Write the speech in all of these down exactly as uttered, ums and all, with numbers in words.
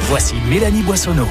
Voici Mélanie Boissonneau.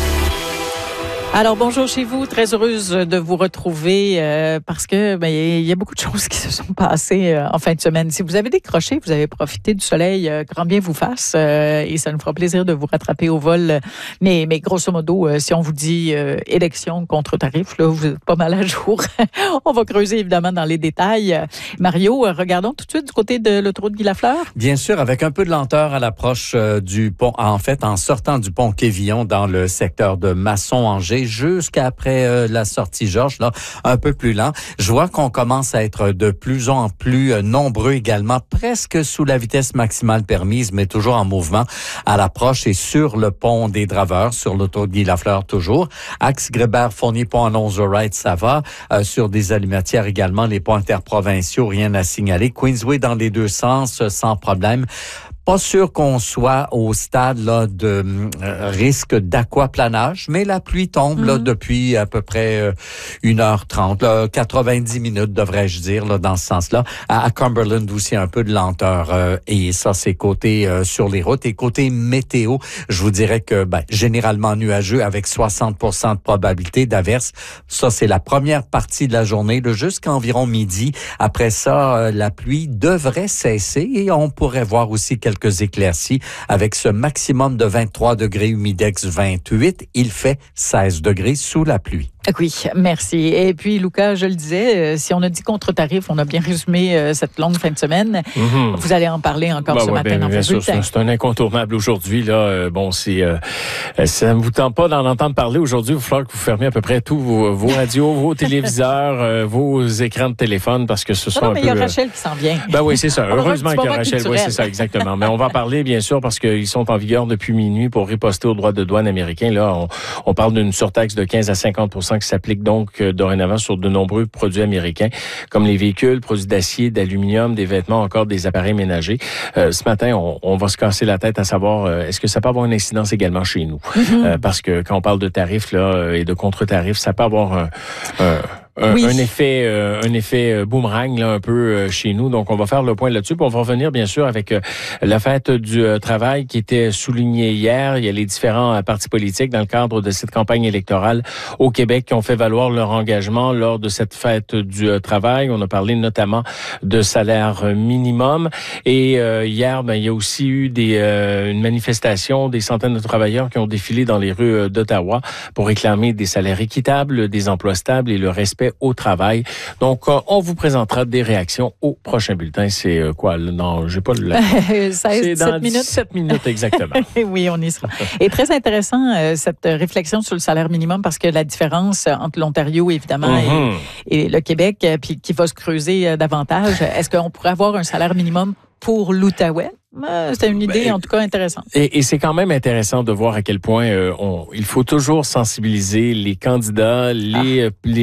Alors, bonjour chez vous. Très heureuse de vous retrouver euh, parce que ben, il y a beaucoup de choses qui se sont passées euh, en fin de semaine. Si vous avez décroché, vous avez profité du soleil, euh, grand bien vous fasse euh, et ça nous fera plaisir de vous rattraper au vol. Mais, mais grosso modo, euh, si on vous dit euh, élection contre tarif, là, vous êtes pas mal à jour. On va creuser évidemment dans les détails. Mario, euh, regardons tout de suite du côté de l'autoroute Guy Lafleur. Bien sûr, avec un peu de lenteur à l'approche euh, du pont, en fait, en sortant du pont Quévillon dans le secteur de Masson-Angers, jusqu'à après euh, la sortie Georges, là, un peu plus lent. Je vois qu'on commence à être de plus en plus euh, nombreux également, presque sous la vitesse maximale permise, mais toujours en mouvement à l'approche et sur le pont des Draveurs, sur l'autoroute Guy Lafleur toujours. Axe Grébert-Fournier, pont Alonzo-Wright, ça va. Euh, sur des allumatières également, les ponts interprovinciaux, rien à signaler. Queensway dans les deux sens, sans problème. Pas sûr qu'on soit au stade là de euh, risque d'aquaplanage, mais la pluie tombe mm-hmm. là depuis à peu près euh, une heure trente, là, quatre-vingt-dix minutes devrais-je dire là dans ce sens-là. À, à Cumberland aussi un peu de lenteur euh, et ça c'est côté euh, sur les routes et côté météo, je vous dirais que ben, généralement nuageux avec soixante pour cent de probabilité d'averse. Ça c'est la première partie de la journée, là, jusqu'à environ midi. Après ça, euh, la pluie devrait cesser et on pourrait voir aussi quelques quelques éclaircies avec ce maximum de vingt-trois degrés, humidex vingt-huit. Il fait seize degrés sous la pluie. Oui, merci. Et puis, Lucas, je le disais, euh, si on a dit contre-tarif, on a bien résumé euh, cette longue fin de semaine. Mm-hmm. Vous allez en parler encore bah, ce ouais, matin bien, dans bien vos sûr, c'est un incontournable aujourd'hui. Là, euh, bon, c'est, euh, ça ne vous tente pas d'en entendre parler aujourd'hui. Il va falloir que vous fermiez à peu près tous vos, vos radios, vos téléviseurs, euh, vos écrans de téléphone, parce que ce sont non, non, un mais peu... il y a Rachel qui s'en vient. Ben oui, c'est ça. Heureusement qu'il y a Rachel. Culturel. Oui, c'est ça, exactement. Mais on va en parler, bien sûr, parce qu'ils sont en vigueur depuis minuit pour riposter aux droits de douane américains. Là, on, on parle d'une surtaxe de quinze à cinquante pour cent qui s'applique donc dorénavant sur de nombreux produits américains, comme les véhicules, produits d'acier, d'aluminium, des vêtements, encore des appareils ménagers. Euh, ce matin, on, on va se casser la tête à savoir euh, est-ce que ça peut avoir une incidence également chez nous? Mm-hmm. Euh, parce que quand on parle de tarifs là et de contre-tarifs, ça peut avoir un... un Un, oui. un effet, euh, un effet boomerang là un peu euh, chez nous. Donc, on va faire le point là-dessus. Puis on va revenir bien sûr avec euh, la fête du euh, travail qui était soulignée hier. Il y a les différents euh, partis politiques dans le cadre de cette campagne électorale au Québec qui ont fait valoir leur engagement lors de cette fête du euh, travail. On a parlé notamment de salaire minimum. Et euh, hier, ben il y a aussi eu des euh, une manifestation des centaines de travailleurs qui ont défilé dans les rues euh, d'Ottawa pour réclamer des salaires équitables, des emplois stables et le respect au travail. Donc, euh, on vous présentera des réactions au prochain bulletin. C'est euh, quoi? Non, j'ai pas le... C'est dans minutes. sept minutes, exactement. Oui, on y sera. Et très intéressant, euh, cette réflexion sur le salaire minimum, parce que la différence entre l'Ontario, évidemment, mm-hmm. et, et le Québec, euh, puis qui va se creuser euh, davantage. Est-ce qu'on pourrait avoir un salaire minimum pour l'Outaouais? C'est une idée, ben, en tout cas, intéressante. Et, et c'est quand même intéressant de voir à quel point euh, on, il faut toujours sensibiliser les candidats, les, ah. les